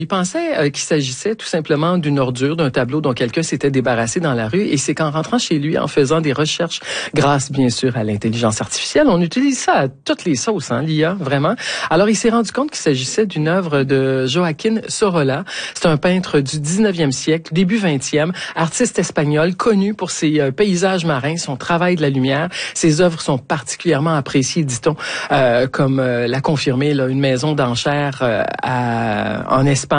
Il pensait qu'il s'agissait tout simplement d'une ordure, d'un tableau dont quelqu'un s'était débarrassé dans la rue. Et c'est qu'en rentrant chez lui, en faisant des recherches, grâce bien sûr à l'intelligence artificielle, on utilise ça à toutes les sauces, l'IA, vraiment. Alors il s'est rendu compte qu'il s'agissait d'une œuvre de Joaquín Sorolla. C'est un peintre du 19e siècle, début 20e, artiste espagnol, connu pour ses paysages marins, son travail de la lumière. Ses œuvres sont particulièrement appréciées, dit-on, comme l'a confirmé là, une maison d'enchères en Espagne.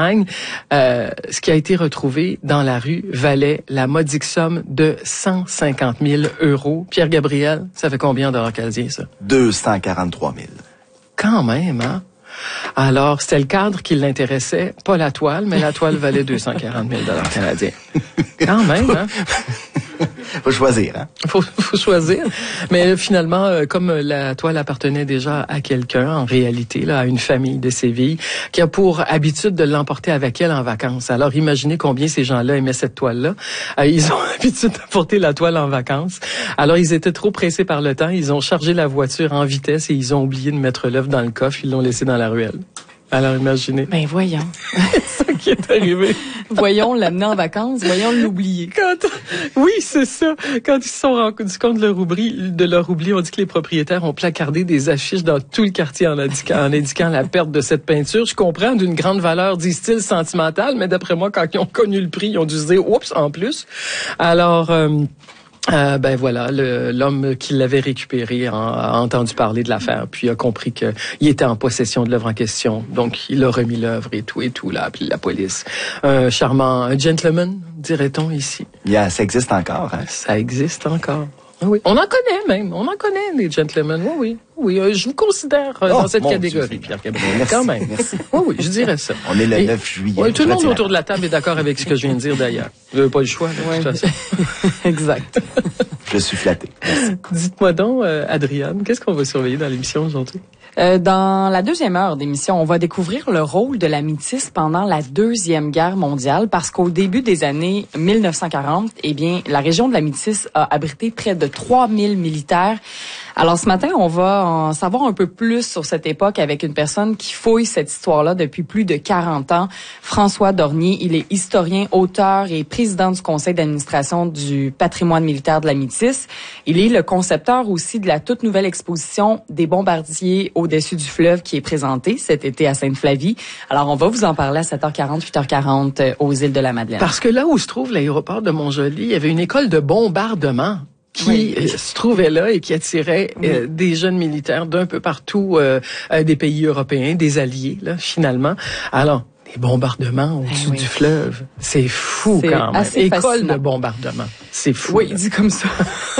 Ce qui a été retrouvé dans la rue valait la modique somme de 150 000 €. Pierre Gabriel, ça fait combien d'euros canadiens, ça? 243 000. Quand même, hein? Alors, c'était le cadre qui l'intéressait, pas la toile, mais la toile valait 240 000 $ canadiens. Quand même, hein? Faut choisir, hein? Faut choisir. Mais finalement, comme la toile appartenait déjà à quelqu'un, en réalité, là, à une famille de Séville, qui a pour habitude de l'emporter avec elle en vacances. Alors, imaginez combien ces gens-là aimaient cette toile-là. Ils ont l'habitude d'apporter la toile en vacances. Alors, ils étaient trop pressés par le temps. Ils ont chargé la voiture en vitesse et ils ont oublié de mettre l'œuvre dans le coffre. Ils l'ont laissé dans la ruelle. Alors, imaginez. Ben, voyons. C'est ça qui est arrivé. Voyons l'amener en vacances, voyons l'oublier. Oui, c'est ça. Quand ils se sont rendus compte de leur oubli, on dit que les propriétaires ont placardé des affiches dans tout le quartier en indiquant la perte de cette peinture. Je comprends, d'une grande valeur, disent-ils, sentimentale, mais d'après moi, quand ils ont connu le prix, ils ont dû se dire, oups, en plus. Alors, ben voilà, l'homme qui l'avait récupéré a entendu parler de l'affaire, puis a compris qu'il était en possession de l'œuvre en question. Donc, il a remis l'œuvre et tout, là, puis la police. Un gentleman, dirait-on ici. Yeah, ça existe encore, hein? Ça existe encore. Oui. On en connaît des gentlemen, oui. Je vous considère dans cette catégorie, Pierre Gabriel. Merci, quand même. Merci. Oui, je dirais ça. On est le 9 juillet. Oui, tout le monde autour de la table est d'accord avec ce que je viens de dire d'ailleurs. Vous n'avez pas le choix, là, de toute façon. Exact. Je suis flatté. Merci. Dites-moi donc, Adriane, qu'est-ce qu'on va surveiller dans l'émission aujourd'hui? Dans la deuxième heure d'émission, on va découvrir le rôle de la métisse pendant la Deuxième Guerre mondiale, parce qu'au début des années 1940, eh bien, la région de la Métisse a abrité près de 3000 militaires. Alors ce matin, on va en savoir un peu plus sur cette époque avec une personne qui fouille cette histoire-là depuis plus de 40 ans. François Dornier, il est historien, auteur et président du conseil d'administration du patrimoine militaire de la Métisse. Il est le concepteur aussi de la toute nouvelle exposition des bombardiers au-dessus du fleuve qui est présentée cet été à Sainte-Flavie. Alors on va vous en parler à 7h40, 8h40 aux îles de la Madeleine. Parce que là où se trouve l'aéroport de Montjoly, il y avait une école de bombardement qui se trouvait là et qui attirait des jeunes militaires d'un peu partout des pays européens, des alliés, là, finalement. Alors, des bombardements au-dessus du fleuve, c'est fou quand même. École fascinant. De bombardement, c'est fou. Oui, dit comme ça.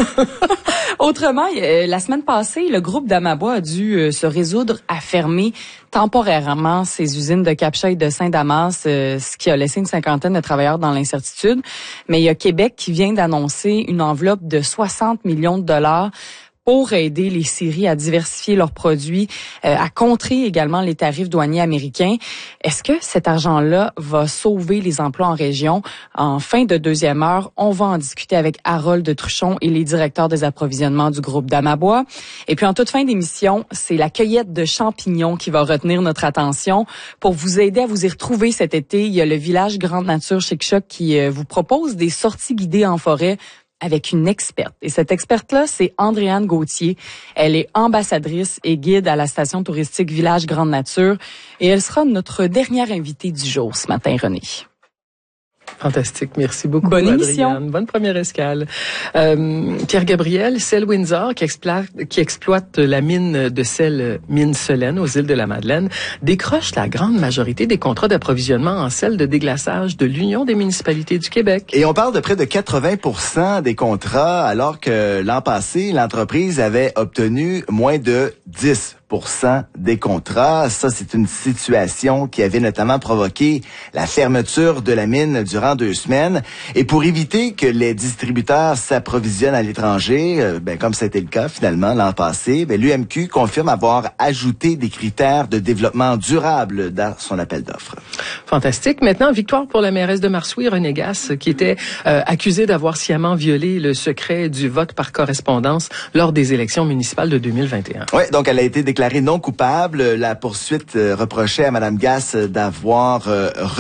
Autrement, la semaine passée, le groupe d'Amabois a dû se résoudre à fermer temporairement ses usines de Capcha et de Saint-Damas, ce qui a laissé une cinquantaine de travailleurs dans l'incertitude. Mais il y a Québec qui vient d'annoncer une enveloppe de 60 millions de dollars pour aider les scieries à diversifier leurs produits, à contrer également les tarifs douaniers américains. Est-ce que cet argent-là va sauver les emplois en région? En fin de deuxième heure, on va en discuter avec Harold Truchon et les directeurs des approvisionnements du groupe d'Amabois. Et puis en toute fin d'émission, c'est la cueillette de champignons qui va retenir notre attention. Pour vous aider à vous y retrouver cet été, il y a le village Grande Nature Chic Choc qui vous propose des sorties guidées en forêt avec une experte. Et cette experte-là, c'est Andréane Gauthier. Elle est ambassadrice et guide à la station touristique Village Grande Nature. Et elle sera notre dernière invitée du jour ce matin, René. Fantastique, merci beaucoup. Bonne Adriane. émission. Bonne première escale. Pierre Gabriel, Cell Windsor, qui exploite la mine de sel, mine Solène, aux îles de la Madeleine, décroche la grande majorité des contrats d'approvisionnement en sel de déglaçage de l'Union des municipalités du Québec. Et on parle de près de 80% des contrats, alors que l'an passé, l'entreprise avait obtenu moins de 10% des contrats. Ça, c'est une situation qui avait notamment provoqué la fermeture de la mine durant 2 semaines. Et pour éviter que les distributeurs s'approvisionnent à l'étranger, comme c'était le cas finalement l'an passé, l'UMQ confirme avoir ajouté des critères de développement durable dans son appel d'offres. Fantastique. Maintenant, victoire pour la mairesse de Marsouilles, Renée Gasse, qui était accusée d'avoir sciemment violé le secret du vote par correspondance lors des élections municipales de 2021. Oui, donc elle a été déclarée non coupable. La poursuite reprochait à Mme Gasse d'avoir